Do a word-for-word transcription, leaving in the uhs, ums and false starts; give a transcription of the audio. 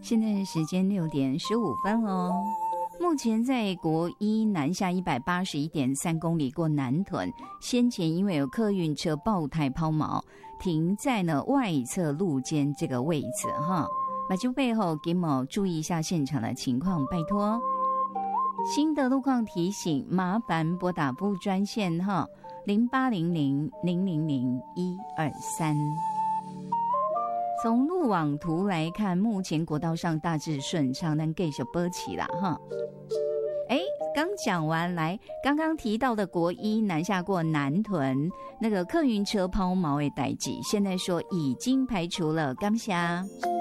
现在时间六点十五分哦。目前在国一南下一百八十一点三公里过南屯，先前因为有客运车爆胎抛锚，停在呢外侧路肩这个位置哈。马廄背后给某注意一下现场的情况，拜托。新的路况提醒，麻烦拨打部专线哈，零八零零零零零一二三。从路网图来看，目前国道上大致顺畅，但继续波起啦哈。哎，刚讲完，来，刚刚提到的国一南下过南屯那个客运车抛锚的代志，现在说已经排除了，感谢。